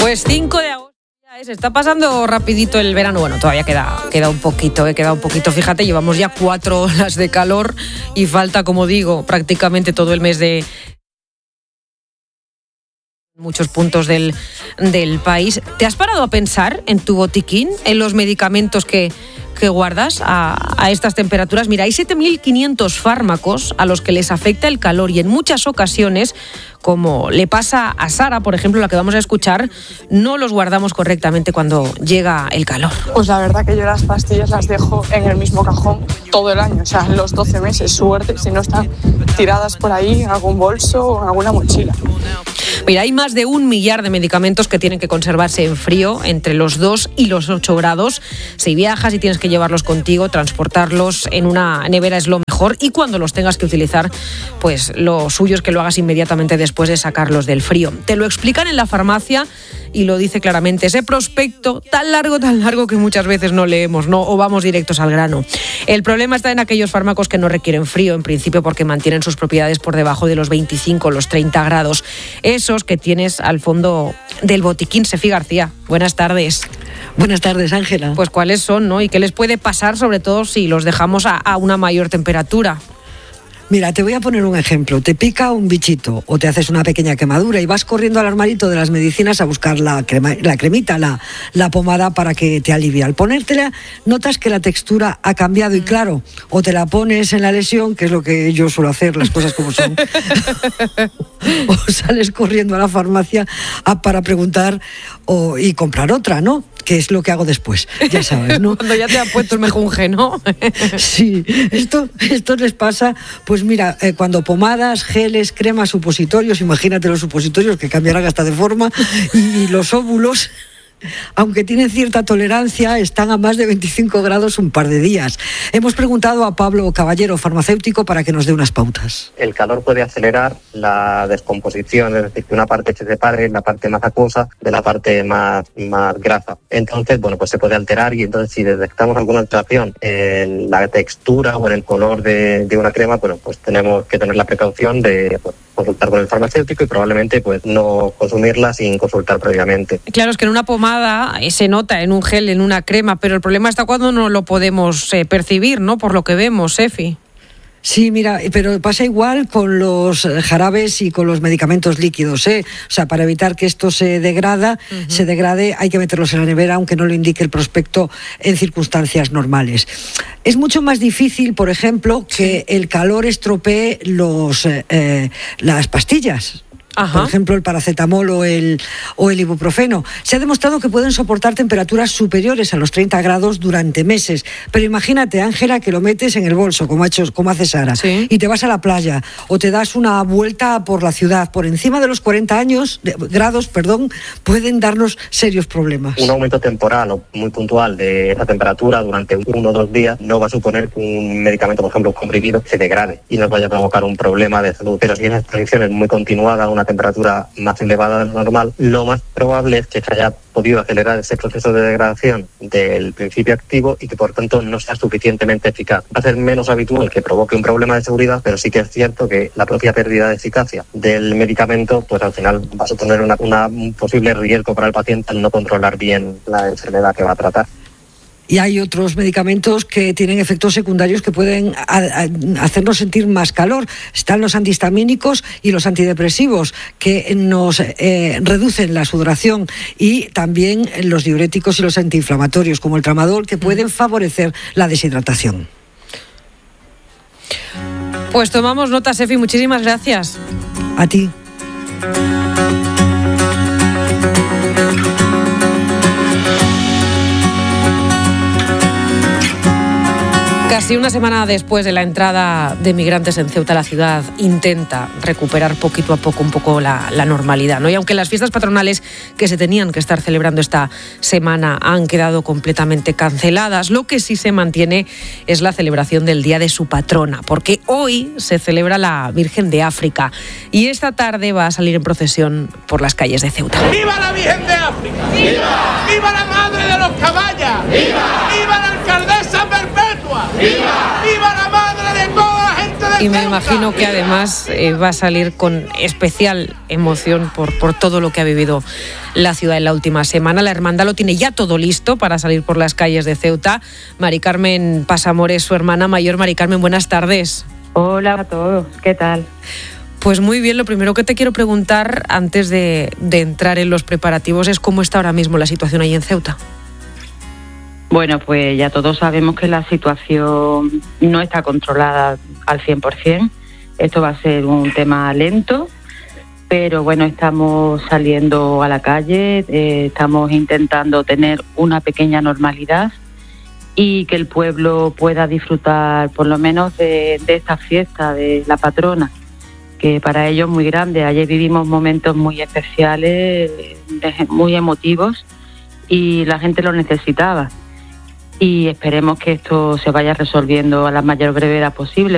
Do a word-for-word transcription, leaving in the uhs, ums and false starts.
Pues cinco de agosto. Se está pasando rapidito el verano. Bueno, todavía queda, queda un poquito, eh, queda un poquito. Fíjate, llevamos ya cuatro horas de calor y falta, como digo, prácticamente todo el mes de muchos puntos del, del país. ¿Te has parado a pensar en tu botiquín, en los medicamentos que, que guardas a, a estas temperaturas? Mira, hay siete mil quinientos fármacos a los que les afecta el calor y en muchas ocasiones, como le pasa a Sara, por ejemplo, la que vamos a escuchar, no los guardamos correctamente cuando llega el calor. Pues la verdad que yo las pastillas las dejo en el mismo cajón todo el año, o sea, los doce meses, suerte, si no están tiradas por ahí en algún bolso o en alguna mochila. Mira, hay más de un millar de medicamentos que tienen que conservarse en frío entre los dos y los ocho grados. Si viajas y tienes que llevarlos contigo, transportarlos en una nevera es lo mejor, y cuando los tengas que utilizar, pues lo suyo es que lo hagas inmediatamente después de sacarlos del frío. Te lo explican en la farmacia y lo dice claramente ese prospecto tan largo, tan largo que muchas veces no leemos, ¿no? O vamos directos al grano. El problema está en aquellos fármacos que no requieren frío, en principio porque mantienen sus propiedades por debajo de los veinticinco o los treinta grados. Esos que tienes al fondo del botiquín. Sefi García, buenas tardes. Buenas tardes, Ángela. Pues cuáles son, ¿no? Y qué les puede pasar, sobre todo si los dejamos a, a una mayor temperatura. Mira, te voy a poner un ejemplo. Te pica un bichito o te haces una pequeña quemadura y vas corriendo al armarito de las medicinas a buscar la, crema, la cremita, la, la pomada para que te alivie. Al ponértela, notas que la textura ha cambiado y claro, o te la pones en la lesión, que es lo que yo suelo hacer, las cosas como son, o sales corriendo a la farmacia a, para preguntar o, y comprar otra, ¿no? Que es lo que hago después, ya sabes, ¿no? Cuando ya te han puesto el mejunje, ¿no? Sí, esto, esto les pasa, pues mira, eh, cuando pomadas, geles, cremas, supositorios, imagínate los supositorios que cambiarán hasta de forma, y los óvulos, aunque tienen cierta tolerancia, están a más de veinticinco grados un par de días. Hemos preguntado a Pablo Caballero, farmacéutico, para que nos dé unas pautas. El calor puede acelerar la descomposición, es decir, que una parte se separe, la parte más acuosa de la parte más, más grasa. Entonces, bueno, pues se puede alterar y entonces si detectamos alguna alteración en la textura o en el color de, de una crema, bueno, pues tenemos que tener la precaución de pues, consultar con el farmacéutico y probablemente pues no consumirla sin consultar previamente. Claro, es que en una pomada se nota, en un gel, en una crema, pero el problema está cuando no lo podemos eh, percibir, ¿no? Por lo que vemos, Sefi. Sí, mira, pero pasa igual con los jarabes y con los medicamentos líquidos, ¿eh? O sea, para evitar que esto se degrada, uh-huh. se degrade, hay que meterlos en la nevera, aunque no lo indique el prospecto en circunstancias normales. Es mucho más difícil, por ejemplo, que sí. el calor estropee los, eh, las pastillas. Ajá. Por ejemplo, el paracetamol o el, o el ibuprofeno. Se ha demostrado que pueden soportar temperaturas superiores a los treinta grados durante meses. Pero imagínate, Ángela, que lo metes en el bolso, como ha hecho, como hace Sara, ¿sí? y te vas a la playa o te das una vuelta por la ciudad. Por encima de los cuarenta años, de, grados, perdón, pueden darnos serios problemas. Un aumento temporal o muy puntual de esa temperatura durante uno o dos días no va a suponer que un medicamento, por ejemplo, un comprimido, se degrade y nos vaya a provocar un problema de salud. Pero si esa exposición es muy continuada, una temperatura más elevada de lo normal, lo más probable es que se haya podido acelerar ese proceso de degradación del principio activo y que por tanto no sea suficientemente eficaz. Va a ser menos habitual que provoque un problema de seguridad, pero sí que es cierto que la propia pérdida de eficacia del medicamento, pues al final va a suponer una, una, un posible riesgo para el paciente al no controlar bien la enfermedad que va a tratar. Y hay otros medicamentos que tienen efectos secundarios que pueden a, a, hacernos sentir más calor. Están los antihistamínicos y los antidepresivos, que nos eh, reducen la sudoración, y también los diuréticos y los antiinflamatorios, como el tramadol, que pueden favorecer la deshidratación. Pues tomamos nota, Sefi. Muchísimas gracias. A ti. Casi una semana después de la entrada de migrantes en Ceuta, la ciudad intenta recuperar poquito a poco un poco la, la normalidad, ¿no? Y aunque las fiestas patronales que se tenían que estar celebrando esta semana han quedado completamente canceladas, lo que sí se mantiene es la celebración del Día de su patrona, porque hoy se celebra la Virgen de África y esta tarde va a salir en procesión por las calles de Ceuta. ¡Viva la Virgen de África! ¡Viva! ¡Viva la Madre de los Caballas! ¡Viva! ¡Viva la Alcaldesa Perpetua! ¡Viva! ¡Viva la madre de toda la gente de Y me imagino que además eh, va a salir con especial emoción por, por todo lo que ha vivido la ciudad en la última semana. La hermandad lo tiene ya todo listo para salir por las calles de Ceuta. Mari Carmen Pasamores, su hermana mayor. Mari Carmen, buenas tardes. Hola a todos, ¿qué tal? Pues muy bien, lo primero que te quiero preguntar antes de, de entrar en los preparativos es cómo está ahora mismo la situación ahí en Ceuta. Bueno, pues ya todos sabemos que la situación no está controlada al cien por ciento. Esto va a ser un tema lento, pero bueno, estamos saliendo a la calle, eh, estamos intentando tener una pequeña normalidad y que el pueblo pueda disfrutar por lo menos de, de esta fiesta de la patrona, que para ellos es muy grande. Ayer vivimos momentos muy especiales, muy emotivos, y la gente lo necesitaba. Y esperemos que esto se vaya resolviendo a la mayor brevedad posible.